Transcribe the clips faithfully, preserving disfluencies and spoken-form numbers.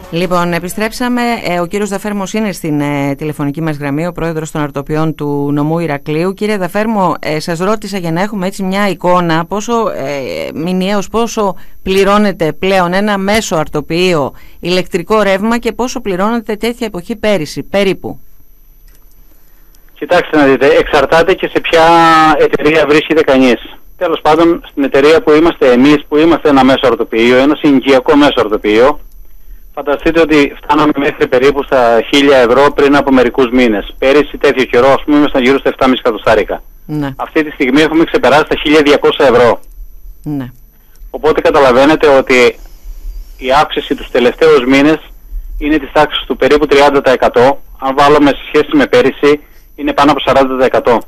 Λοιπόν, επιστρέψαμε. Ε, ο κύριος Δαφέρμος είναι στην ε, τηλεφωνική μας γραμμή, ο πρόεδρος των αρτοποιών του νομού Ηρακλείου. Κύριε Δαφέρμο, ε, σας ρώτησα για να έχουμε έτσι μια εικόνα πόσο ε, μηνιαίως, πόσο πληρώνεται πλέον ένα μέσο αρτοποιείο ηλεκτρικό ρεύμα και πόσο πληρώνεται τέτοια εποχή πέρυσι, περίπου. Κοιτάξτε να δείτε, εξαρτάται και σε ποια εταιρεία βρίσκεται κανείς. Τέλος πάντων, στην εταιρεία που είμαστε εμείς, που είμαστε ένα μέσο αρτοποιείο, ένα συνοικιακό μέσο αρτοποιείο, φανταστείτε ότι φτάναμε μέχρι περίπου στα χίλια ευρώ πριν από μερικούς μήνες. Πέρυσι τέτοιο καιρό, ας πούμε, ήμασταν γύρω στα επτά κόμμα πέντε εκατοστάρικα. Ναι. Αυτή τη στιγμή έχουμε ξεπεράσει τα χίλια διακόσια ευρώ. Ναι. Οπότε καταλαβαίνετε ότι η αύξηση τους τελευταίους μήνες είναι της τάξης του περίπου τριάντα τοις εκατό. Αν βάλουμε σε σχέση με πέρυσι, είναι πάνω από σαράντα τοις εκατό.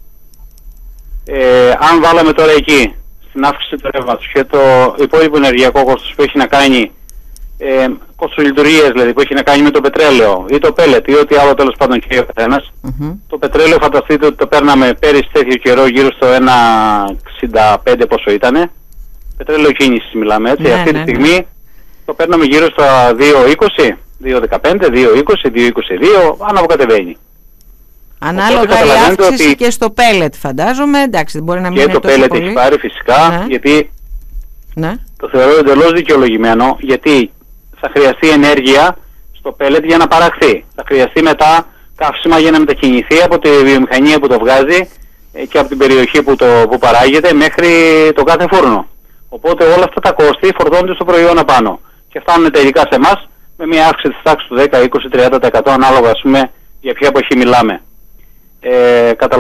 Ε, αν βάλαμε τώρα εκεί, στην αύξηση του ρεύματος και το υπόλοιπο ενεργειακό κόστος που έχει να κάνει, ε, κόστος λειτουργίας δηλαδή, που έχει να κάνει με το πετρέλαιο ή το πέλετ ή ό,τι άλλο τέλος πάντων και ο καθένας, mm-hmm. το πετρέλαιο φανταστείτε ότι το παίρναμε πέρυσι τέτοιο καιρό γύρω στο ένα εξήντα πέντε πόσο ήτανε, πετρέλαιο κίνησης μιλάμε έτσι, ναι, αυτή ναι, τη στιγμή ναι. το παίρναμε γύρω στα δύο είκοσι, δύο δεκαπέντε, δύο είκοσι, δύο είκοσι δύο, αναβοκατεβαίνει. Ανάλογα η αύξηση ότι και στο πέλετ φαντάζομαι, εντάξει, μπορεί να μην είναι τόσο πολύ. Και το πέλετ έχει πάρει φυσικά, ναι. γιατί ναι. το θεωρώ εντελώς δικαιολογημένο, γιατί θα χρειαστεί ενέργεια στο πέλετ για να παραχθεί. Θα χρειαστεί μετά καύσιμα για να μετακινηθεί από τη βιομηχανία που το βγάζει και από την περιοχή που, το, που παράγεται μέχρι το κάθε φούρνο. Οπότε όλα αυτά τα κόστη φορτώνονται στο προϊόν απάνω και φτάνουν τελικά σε εμάς με μια αύξηση της τάξης του δέκα, είκοσι, τριάντα τοις εκατό ανάλογα ας πούμε για ποια εποχή μιλάμε. Ε,